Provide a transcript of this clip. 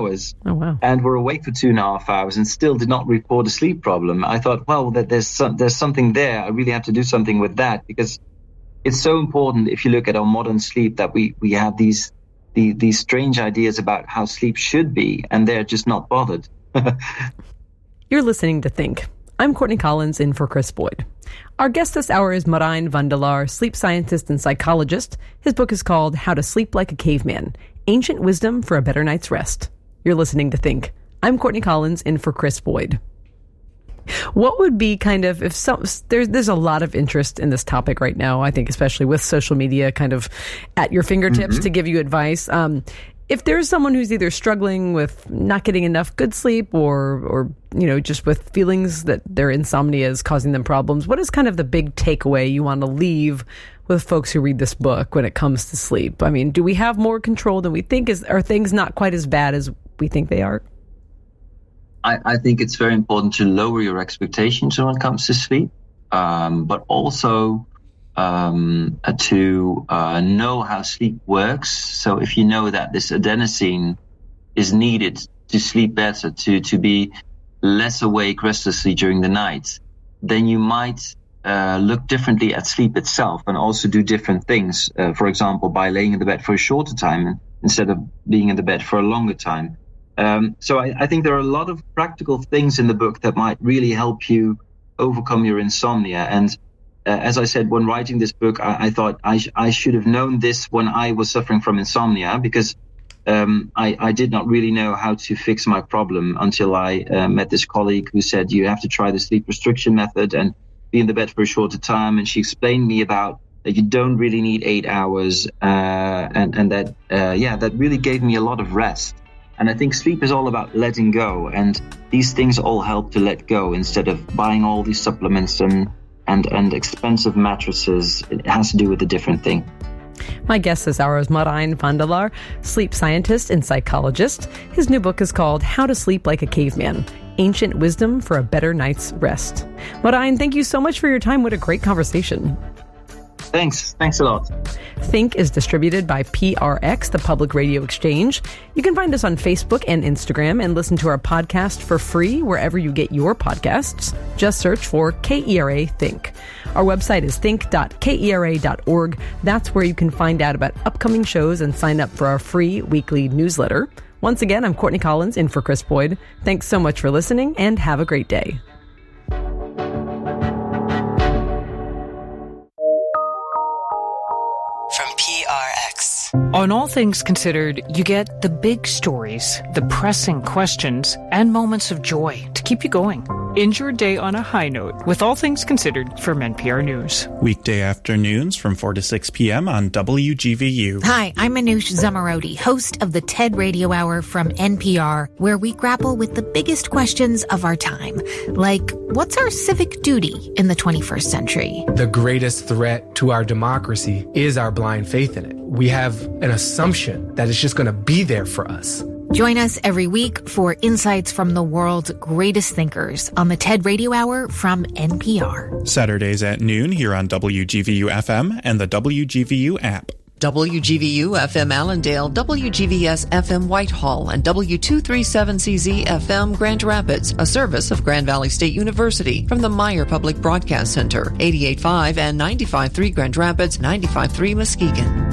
hours. Oh, wow. And were awake for 2.5 hours and still did not report a sleep problem. I thought, well, that there's something there. I really have to do something with that, because it's so important if you look at our modern sleep that we have these strange ideas about how sleep should be, and they're just not bothered. You're listening to Think. I'm Courtney Collins, in for Chris Boyd. Our guest this hour is Marijn van der Laar, sleep scientist and psychologist. His book is called How to Sleep Like a Caveman, Ancient Wisdom for a Better Night's Rest. You're listening to Think. I'm Courtney Collins, in for Chris Boyd. What would be kind of, there's a lot of interest in this topic right now, I think, especially with social media kind of at your fingertips to give you advice. If there's someone who's either struggling with not getting enough good sleep or just with feelings that their insomnia is causing them problems, what is kind of the big takeaway you want to leave with folks who read this book when it comes to sleep? I mean, do we have more control than we think? Are things not quite as bad as we think they are? I think it's very important to lower your expectations when it comes to sleep, but also to know how sleep works. So if you know that this adenosine is needed to sleep better, to be less awake restlessly during the night, then you might look differently at sleep itself and also do different things. For example, by laying in the bed for a shorter time instead of being in the bed for a longer time. So I think there are a lot of practical things in the book that might really help you overcome your insomnia. And as I said, when writing this book, I thought I should have known this when I was suffering from insomnia, because I did not really know how to fix my problem until I met this colleague who said, you have to try the sleep restriction method and be in the bed for a shorter time. And she explained me about that you don't really need 8 hours, and that really gave me a lot of rest. And I think sleep is all about letting go, and these things all help to let go instead of buying all these supplements and expensive mattresses. It has to do with a different thing. My guest this hour is Marijn van der Laar, sleep scientist and psychologist. His new book is called How to Sleep Like a Caveman, Ancient Wisdom for a Better Night's Rest. Marijn, thank you so much for your time. What a great conversation. Thanks a lot. Think is distributed by PRX, the Public Radio Exchange. You can find us on Facebook and Instagram and listen to our podcast for free wherever you get your podcasts. Just search for KERA Think. Our website is think.kera.org. That's where you can find out about upcoming shows and sign up for our free weekly newsletter. Once again, I'm Courtney Collins, in for Chris Boyd. Thanks so much for listening, and have a great day. On All Things Considered, you get the big stories, the pressing questions, and moments of joy to keep you going. End your day on a high note with All Things Considered from NPR News. Weekday afternoons from 4 to 6 p.m. on WGVU. Hi, I'm Manoush Zamarodi, host of the TED Radio Hour from NPR, where we grapple with the biggest questions of our time. Like, what's our civic duty in the 21st century? The greatest threat to our democracy is our blind faith in it. We have an assumption that it's just going to be there for us. Join us every week for insights from the world's greatest thinkers on the TED Radio Hour from NPR. Saturdays at noon here on WGVU FM and the WGVU app. WGVU FM Allendale, WGVS FM Whitehall, and W237CZ FM Grand Rapids, a service of Grand Valley State University from the Meyer Public Broadcast Center, 88.5 and 95.3 Grand Rapids, 95.3 Muskegon.